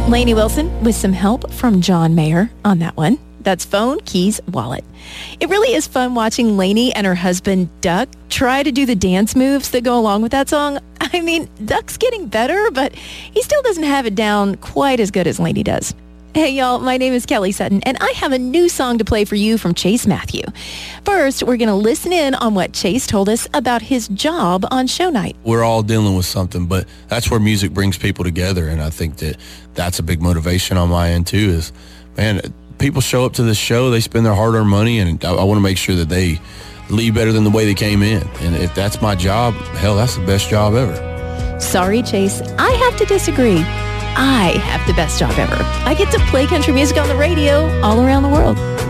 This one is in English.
Lainey Wilson with some help from John Mayer on that one. That's Phone, Keys, Wallet. It really is fun watching Lainey and her husband, Duck, try to do the dance moves that go along with that song. I mean, Duck's getting better, but he still doesn't have it down quite as good as Lainey does. Hey, y'all, my name is Kelly Sutton, and I have a new song to play for you from Chase Matthew. First, we're going to listen in on what Chase told us about his job on show night. We're all dealing with something, but that's where music brings people together, and I think that that's a big motivation on my end, too, is, man, people show up to this show, they spend their hard-earned money, and I want to make sure that they leave better than the way they came in. And if that's my job, hell, that's the best job ever. Sorry, Chase, I have to disagree. I have the best job ever. I get to play country music on the radio all around the world.